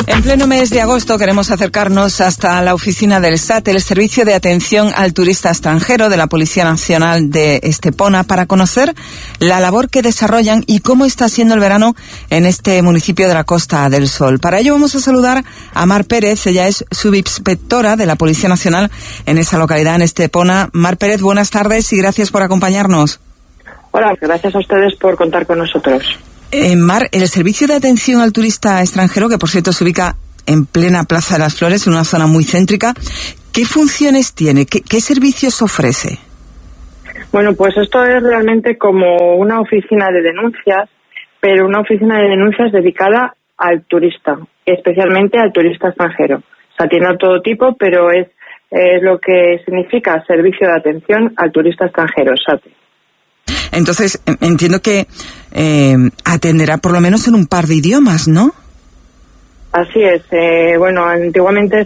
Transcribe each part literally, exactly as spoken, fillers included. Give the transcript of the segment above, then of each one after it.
En pleno mes de agosto queremos acercarnos hasta la oficina del S A T, el Servicio de Atención al Turista Extranjero de la Policía Nacional de Estepona, para conocer la labor que desarrollan y cómo está siendo el verano en este municipio de la Costa del Sol. Para ello vamos a saludar a Mar Pérez, ella es subinspectora de la Policía Nacional en esa localidad, en Estepona. Mar Pérez, buenas tardes y gracias por acompañarnos. Hola, gracias a ustedes por contar con nosotros. Eh, Mar, el Servicio de Atención al Turista Extranjero, que por cierto se ubica en plena Plaza de las Flores, en una zona muy céntrica, ¿qué funciones tiene? ¿Qué, qué servicios ofrece? Bueno, pues esto es realmente como una oficina de denuncias, pero una oficina de denuncias dedicada al turista, especialmente al turista extranjero. O sea, tiene todo tipo, pero es, es lo que significa Servicio de Atención al Turista Extranjero, S A T. Entonces, entiendo que eh, atenderá por lo menos en un par de idiomas, ¿no? Así es. Eh, bueno, antiguamente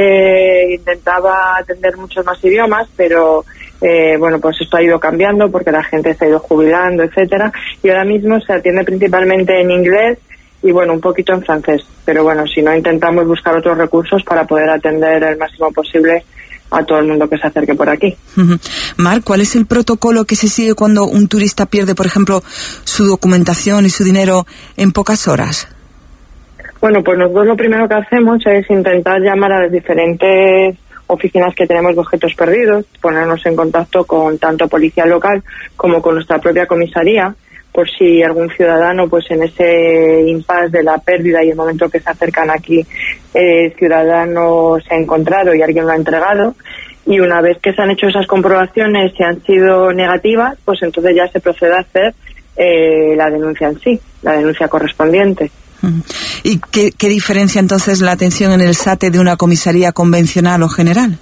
se intentaba atender muchos más idiomas, pero eh, bueno, pues esto ha ido cambiando porque la gente se ha ido jubilando, etcétera. Y ahora mismo se atiende principalmente en inglés y bueno, un poquito en francés. Pero bueno, si no, intentamos buscar otros recursos para poder atender el máximo posible a todo el mundo que se acerque por aquí. Uh-huh. Mar, ¿cuál es el protocolo que se sigue cuando un turista pierde, por ejemplo, su documentación y su dinero en pocas horas? Bueno, pues nosotros lo primero que hacemos es intentar llamar a las diferentes oficinas que tenemos de objetos perdidos, ponernos en contacto con tanto policía local como con nuestra propia comisaría, por si algún ciudadano, pues en ese impasse de la pérdida y el momento que se acercan aquí, el eh, ciudadano se ha encontrado y alguien lo ha entregado. Y una vez que se han hecho esas comprobaciones y han sido negativas, pues entonces ya se procede a hacer eh, la denuncia en sí, la denuncia correspondiente. ¿Y qué, qué diferencia entonces la atención en el S A T de una comisaría convencional o general?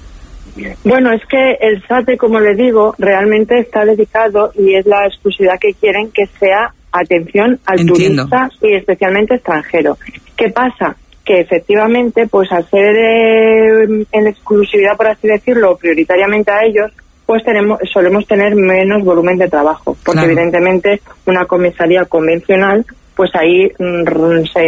Bueno, es que el S A T, como le digo, realmente está dedicado y es la exclusividad que quieren que sea atención al Entiendo. turista y especialmente extranjero. ¿Qué pasa? Que efectivamente, pues al ser eh, en exclusividad, por así decirlo, prioritariamente a ellos, pues tenemos solemos tener menos volumen de trabajo, porque claro, evidentemente una comisaría convencional, pues ahí mm, se,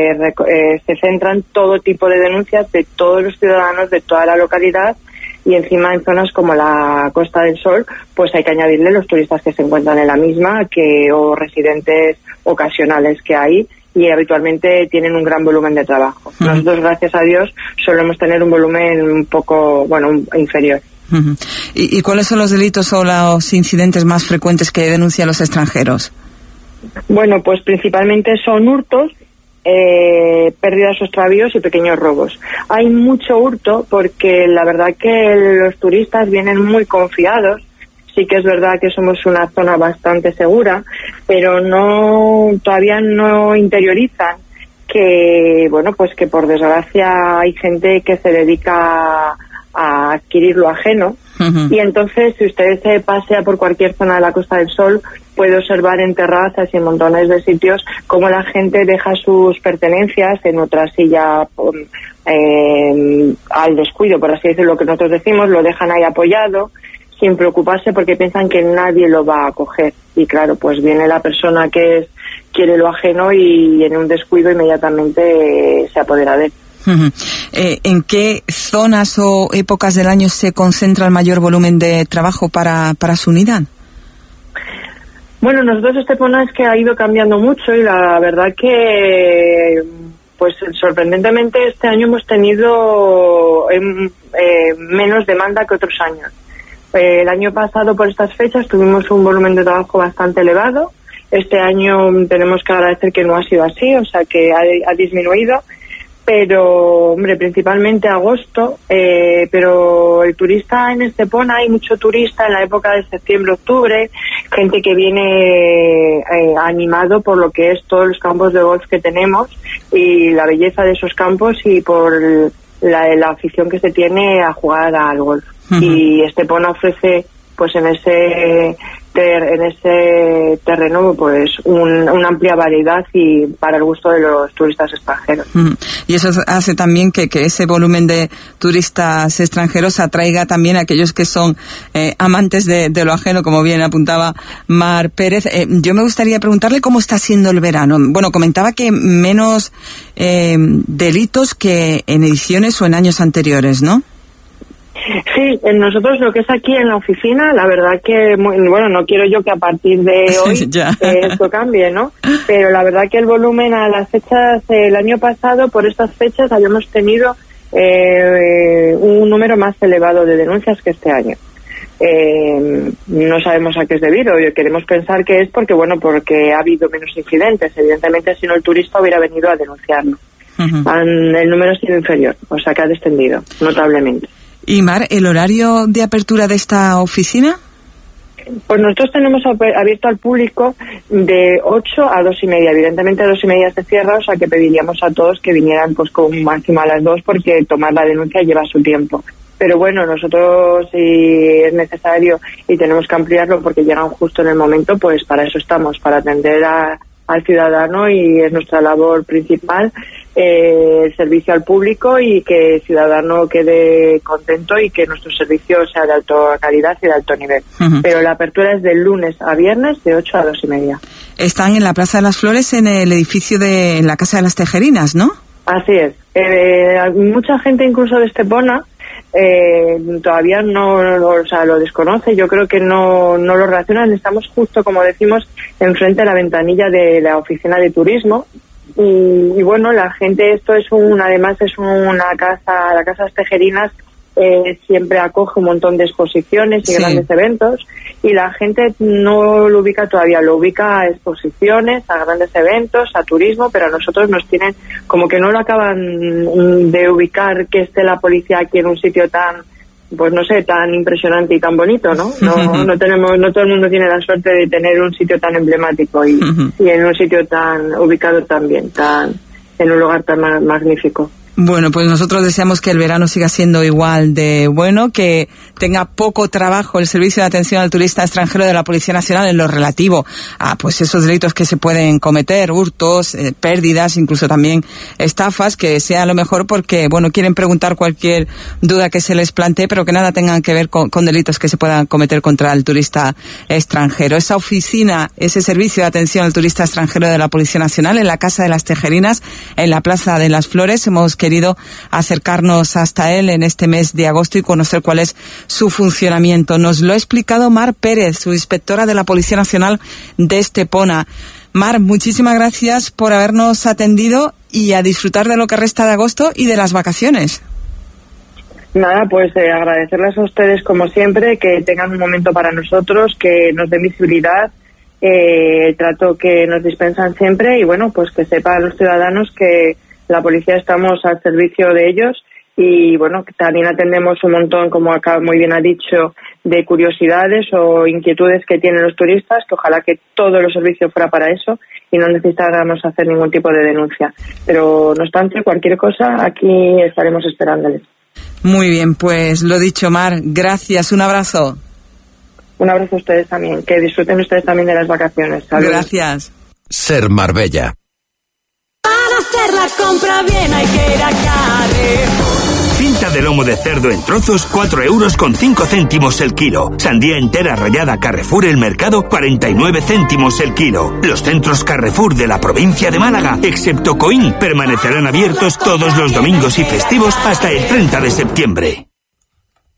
eh, se centran todo tipo de denuncias de todos los ciudadanos de toda la localidad. Y encima en zonas como la Costa del Sol, pues hay que añadirle los turistas que se encuentran en la misma, que o residentes ocasionales que hay, y habitualmente tienen un gran volumen de trabajo. Uh-huh. Nosotros, gracias a Dios, solemos tener un volumen un poco, bueno, un, inferior. Uh-huh. ¿Y, ¿Y cuáles son los delitos o los incidentes más frecuentes que denuncian los extranjeros? Bueno, pues principalmente son hurtos, Eh, pérdidas o extravíos y pequeños robos. Hay mucho hurto porque la verdad que los turistas vienen muy confiados. Sí que es verdad que somos una zona bastante segura, pero no todavía no interiorizan que, bueno, pues que por desgracia hay gente que se dedica a adquirir lo ajeno. Uh-huh. Y entonces, si usted se pasea por cualquier zona de la Costa del Sol, puede observar en terrazas y en montones de sitios cómo la gente deja sus pertenencias en otra silla eh, al descuido, por así decirlo, lo que nosotros decimos, lo dejan ahí apoyado, sin preocuparse porque piensan que nadie lo va a coger. Y claro, pues viene la persona que es, quiere lo ajeno y en un descuido inmediatamente se apodera de él. Uh-huh. Eh, ¿En qué zonas o épocas del año se concentra el mayor volumen de trabajo para, para su unidad? Bueno, nosotros Estepona es que ha ido cambiando mucho y la verdad que, pues sorprendentemente este año hemos tenido eh, eh, menos demanda que otros años. Eh, el año pasado por estas fechas tuvimos un volumen de trabajo bastante elevado. Este año tenemos que agradecer que no ha sido así, o sea que ha, ha disminuido. Pero, hombre, principalmente agosto, eh, pero el turista en Estepona, hay mucho turista en la época de septiembre, octubre, gente que viene eh, animado por lo que es todos los campos de golf que tenemos y la belleza de esos campos y por la, la afición que se tiene a jugar al golf. Uh-huh. Y Estepona ofrece, pues en ese meter en ese terreno pues un, una amplia variedad y para el gusto de los turistas extranjeros. Mm. Y eso hace también que, que ese volumen de turistas extranjeros atraiga también a aquellos que son eh, amantes de, de lo ajeno, como bien apuntaba Mar Pérez. Eh, yo me gustaría preguntarle cómo está siendo el verano. Bueno, comentaba que menos eh, delitos que en ediciones o en años anteriores, ¿no? Sí, en nosotros lo que es aquí en la oficina, la verdad que, muy, bueno, no quiero yo que a partir de hoy eh, esto cambie, ¿no? Pero la verdad que el volumen a las fechas, eh, el año pasado, por estas fechas, habíamos tenido eh, un número más elevado de denuncias que este año. Eh, no sabemos a qué es debido, queremos pensar que es porque, bueno, porque ha habido menos incidentes. Evidentemente, si no, el turista hubiera venido a denunciarlo. Uh-huh. Han, el número ha sido inferior, o sea que ha descendido notablemente. Y Mar, ¿el horario de apertura de esta oficina? Pues nosotros tenemos abierto al público de ocho a dos y media. Evidentemente a dos y media se cierra, o sea que pediríamos a todos que vinieran pues con un máximo a las dos, porque tomar la denuncia lleva su tiempo. Pero bueno, nosotros si es necesario y tenemos que ampliarlo porque llegan justo en el momento, pues para eso estamos, para atender a, al ciudadano, y es nuestra labor principal, eh, el servicio al público, y que el ciudadano quede contento y que nuestro servicio sea de alta calidad y de alto nivel. Uh-huh. Pero la apertura es de lunes a viernes de ocho a dos y media. Están en la Plaza de las Flores, en el edificio de en la Casa de las Tejerinas, ¿no? Así es. Eh, mucha gente incluso de Estepona Eh, todavía no, no, o sea, lo desconoce. Yo creo que no, no lo relacionan. Estamos justo, como decimos, enfrente de la ventanilla de la oficina de turismo, y, y bueno, la gente, esto es un, además es una casa, la Casa de las Tejerinas eh, siempre acoge un montón de exposiciones y sí. grandes eventos, y la gente no lo ubica todavía, lo ubica a exposiciones, a grandes eventos, a turismo, pero a nosotros nos tienen como que no lo acaban de ubicar, que esté la policía aquí en un sitio tan, pues no sé, tan impresionante y tan bonito, ¿no? No, no tenemos, no todo el mundo tiene la suerte de tener un sitio tan emblemático y, y en un sitio tan ubicado también, tan, en un lugar tan ma- magnífico. Bueno, pues nosotros deseamos que el verano siga siendo igual de bueno, que tenga poco trabajo el Servicio de Atención al Turista Extranjero de la Policía Nacional en lo relativo a pues esos delitos que se pueden cometer, hurtos, eh, pérdidas, incluso también estafas, que sea lo mejor porque, bueno, quieren preguntar cualquier duda que se les plantee, pero que nada tengan que ver con, con delitos que se puedan cometer contra el turista extranjero. Esa oficina, ese Servicio de Atención al Turista Extranjero de la Policía Nacional en la Casa de las Tejerinas, en la Plaza de las Flores, hemos querido acercarnos hasta él en este mes de agosto y conocer cuál es su funcionamiento. Nos lo ha explicado Mar Pérez, su inspectora de la Policía Nacional de Estepona. Mar, muchísimas gracias por habernos atendido y a disfrutar de lo que resta de agosto y de las vacaciones. Nada, pues eh, agradecerles a ustedes como siempre, que tengan un momento para nosotros, que nos den visibilidad, eh, el trato que nos dispensan siempre, y bueno, pues que sepan los ciudadanos que la policía estamos al servicio de ellos, y bueno, también atendemos un montón, como acá muy bien ha dicho, de curiosidades o inquietudes que tienen los turistas, que ojalá que todo el servicio fuera para eso y no necesitáramos hacer ningún tipo de denuncia. Pero no obstante, cualquier cosa, aquí estaremos esperándoles. Muy bien, pues lo dicho, Mar, gracias, un abrazo. Un abrazo a ustedes también, que disfruten ustedes también de las vacaciones. Saludos. Gracias. Ser Marbella. Hacer la compra bien hay que ir a Carrefour. Cinta de lomo de cerdo en trozos, cuatro euros con cinco céntimos el kilo. Sandía entera rallada Carrefour El Mercado, cuarenta y nueve céntimos el kilo. Los centros Carrefour de la provincia de Málaga, excepto Coín, permanecerán abiertos todos los domingos y festivos hasta el treinta de septiembre.